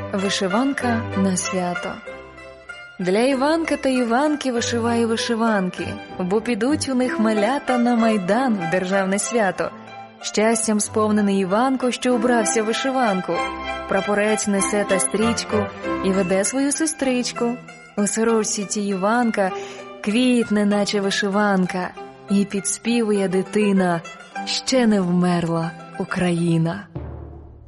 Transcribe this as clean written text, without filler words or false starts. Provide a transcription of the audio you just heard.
Вишиванка на свято. Для Іванка та Іванки вишиваю вишиванки, бо підуть у них малята на майдан в державне свято. Щастям сповнений Іванко, що убрався в вишиванку, прапорець несе та стрічку і веде свою сестричку. У сорочці цій Іванка квітне, наче вишиванка, і підспівує дитина: «Ще не вмерла Україна».